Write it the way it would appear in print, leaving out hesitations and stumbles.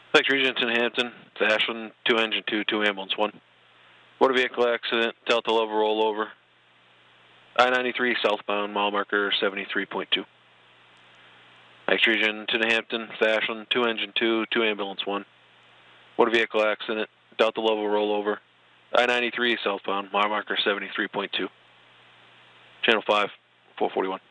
Thanks, Regent in Hampton. It's Ashland, 2 engine 2, 2 ambulance 1. Motor vehicle accident, Delta Level rollover. I-93 southbound, mile marker 73.2. Thanks, Regent in Hampton. It's Ashland, 2 engine 2, 2 ambulance 1. Motor vehicle accident, Delta Level rollover. I-93 southbound, mile marker 73.2. Channel 5, 441.